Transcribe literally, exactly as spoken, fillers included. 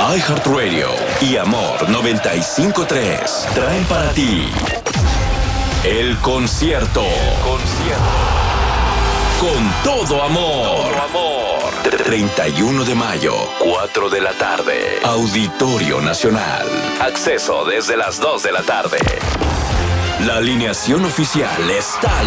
iHeartRadio y Amor noventa y cinco punto tres traen para ti el concierto. El concierto. Con todo amor. Todo amor. treinta y uno de mayo, cuatro de la tarde. Auditorio Nacional. Acceso desde las dos de la tarde. La alineación oficial está